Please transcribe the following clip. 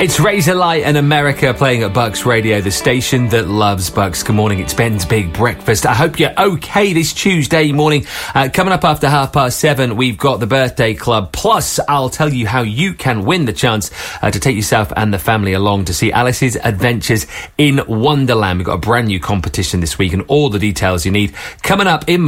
It's Razorlight and America playing at Bucks Radio, the station that loves Bucks. Good morning, it's Ben's Big Breakfast. I hope you're okay this Tuesday morning. Coming up after 7:30, we've got the Birthday Club. Plus, I'll tell you how you can win the chance to take yourself and the family along to see Alice's Adventures in Wonderland. We've got a brand new competition this week and all the details you need coming up in